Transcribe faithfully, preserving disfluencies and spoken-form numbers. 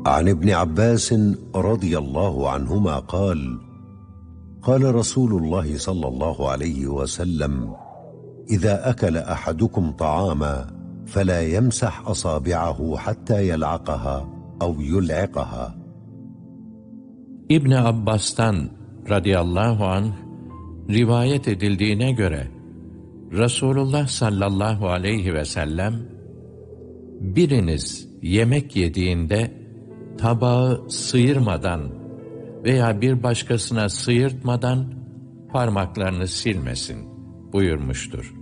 عن ابن عباس رضي الله عنهما قال قال رسول الله صلى الله عليه وسلم إذا أكل أحدكم طعاما فلا يمسح أصابعه حتى يلعقها أو يلعقها. İbn Abbas'tan radıyallahu anh rivayet edildiğine göre Resulullah sallallahu aleyhi ve sellem, biriniz yemek yediğinde tabağı sıyırmadan veya bir başkasına sıyırtmadan parmaklarını silmesin buyurmuştur.